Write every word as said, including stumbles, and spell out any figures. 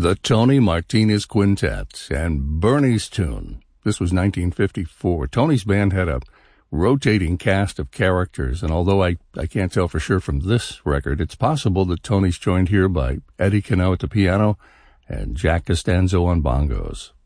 The Tony Martinez Quintet and Bernie's Tune. This was nineteen fifty-four. Tony's band had a rotating cast of characters, and although I, I can't tell for sure from this record, it's possible that Tony's joined here by Eddie Cano at the piano and Jack Costanzo on bongos.